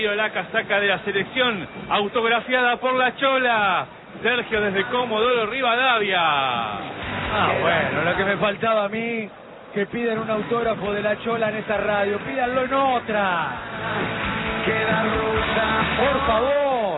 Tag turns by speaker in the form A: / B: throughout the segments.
A: traído la casaca de la selección, autografiada por la Chola. Sergio desde Comodoro Rivadavia.
B: Bueno, lo que me faltaba a mí, que piden un autógrafo de la Chola en esta radio. Pídanlo en otra. Por favor.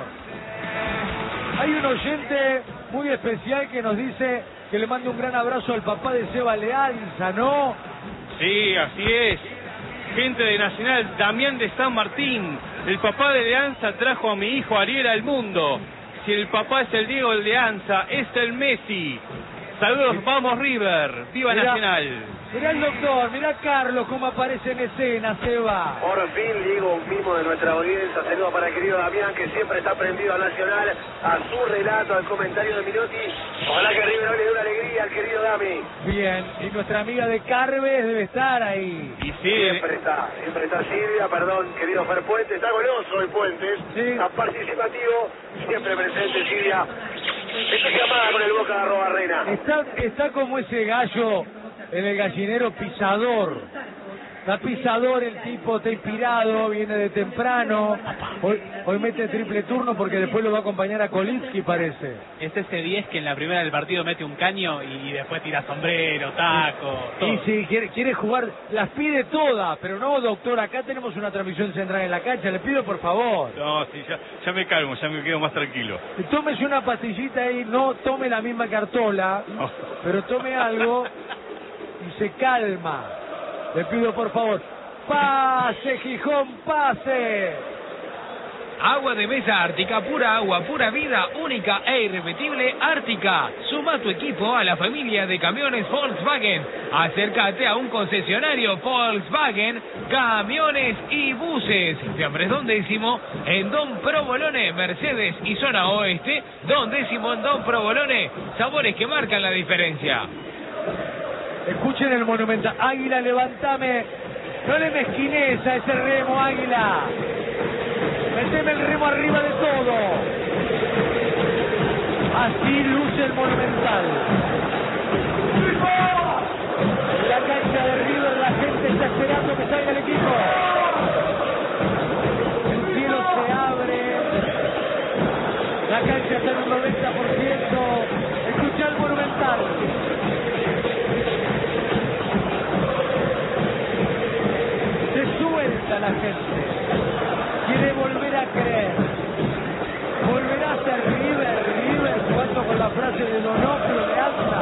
B: Hay un oyente muy especial que nos dice que le mande un gran abrazo al papá de Seba Leanza, ¿no?
A: Sí, así es. Gente de Nacional, Damián de San Martín. El papá de Leanza trajo a mi hijo Ariel al mundo. Si el papá es el Diego Leanza, es el Messi. Saludos, vamos River. Viva Nacional.
B: Mirá el doctor, mirá Carlos cómo aparece en escena, Seba.
C: Por fin, Diego, un mimo de nuestra audiencia. Saludos para el querido Damián, que siempre está prendido a Nacional, a su relato, al comentario de Minotti. Ojalá que River hoy le dé una alegría al querido Dami.
B: Bien, y nuestra amiga de Carves debe estar ahí.
A: Y sí,
C: Siempre está Silvia, perdón, querido Fer Puentes. Está goloso el Puentes,
B: Sí.
C: está participativo, siempre presente Silvia. Está llamada con el Boca de Arrobarrena.
B: Está como ese gallo en el gallinero pisador. Está pisador el tipo, está inspirado, viene de temprano. Hoy mete triple turno porque después lo va a acompañar a Kolitsky, parece.
D: Es ese 10 que en la primera del partido mete un caño y después tira sombrero, taco, todo.
B: Y sí, quiere jugar, las pide todas, pero no, doctor, acá tenemos una transmisión central en la cancha, le pido por favor.
A: no, sí, ya me calmo, ya me quedo más tranquilo.
B: Tómese una pastillita ahí, no tome la misma cartola,
A: No.
B: pero tome algo y se calma. Le pido por favor, pase Gijón, pase.
E: Agua de mesa Ártica, pura agua, pura vida, única e irrepetible Ártica. Suma a tu equipo a la familia de camiones Volkswagen. Acércate a un concesionario Volkswagen, camiones y buses. Fiambres Don Décimo en Don Provolone, Mercedes y zona oeste. Don Décimo en Don Provolone. Sabores que marcan la diferencia.
B: Escuchen el Monumental. Águila, levantame. No le mezquines a ese remo, Águila. Meteme el remo arriba de todo. Así luce el Monumental. En la cancha de River la gente está esperando que salga el equipo. El cielo se abre. La cancha está en un 90%. Escucha el Monumental. La gente quiere volver a creer, volverá a ser River jugando con la frase de Donofrio de Alta.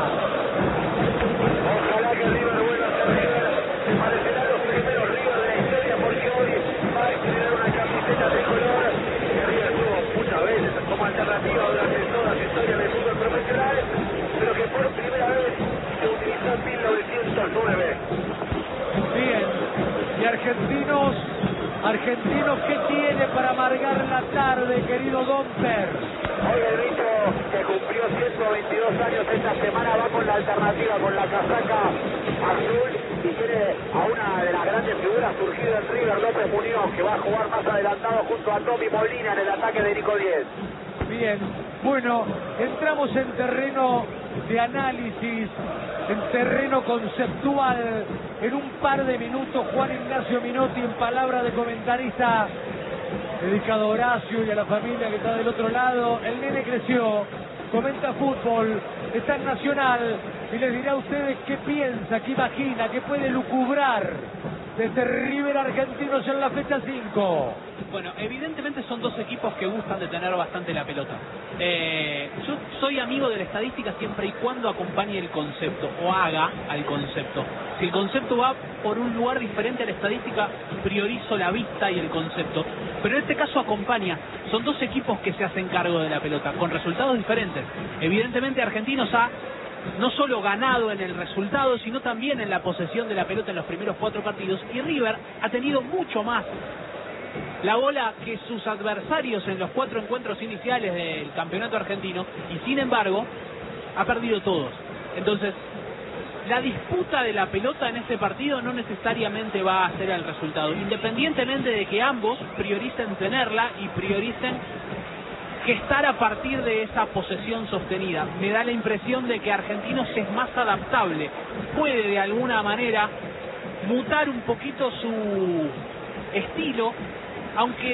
C: Ojalá que River vuelva a ser River. Se parecerá a los primeros River de la historia, porque hoy va a estrenar una camiseta de color que River tuvo muchas veces como alternativa durante toda su historia del fútbol profesional, pero que por primera vez se utilizó en 1909.
B: Bien, y Argentinos, ¿qué tiene para amargar la tarde, querido Domper?
C: Hoy el Vito, que cumplió 122 años esta semana, va con la alternativa, con la casaca azul, y tiene a una de las grandes figuras surgidas en River, López Muñoz, que va a jugar más adelantado junto a Tommy Molina en el ataque de Nico Díez.
B: Bien, bueno, entramos en terreno de análisis, en terreno conceptual. En un par de minutos, Juan Ignacio Minotti, en palabra de comentarista, dedicado a Horacio y a la familia que está del otro lado. El nene creció, comenta fútbol, está en Nacional y les dirá a ustedes qué piensa, qué imagina, qué puede lucubrar desde River Argentinos en la fecha 5.
D: Bueno, evidentemente son dos equipos que gustan de tener bastante la pelota. Yo soy amigo de la estadística siempre y cuando acompañe el concepto o haga al concepto. Si el concepto va por un lugar diferente a la estadística, priorizo la vista y el concepto. Pero en este caso acompaña. Son dos equipos que se hacen cargo de la pelota, con resultados diferentes. Evidentemente Argentinos ha no solo ganado en el resultado, sino también en la posesión de la pelota en los primeros 4 partidos. Y River ha tenido mucho más la bola que sus adversarios en los 4 encuentros iniciales del campeonato argentino, y sin embargo ha perdido todos. Entonces la disputa de la pelota en este partido no necesariamente va a ser el resultado, independientemente de que ambos prioricen tenerla y prioricen gestar a partir de esa posesión sostenida. Me da la impresión de que Argentinos es más adaptable, puede de alguna manera mutar un poquito su estilo, aunque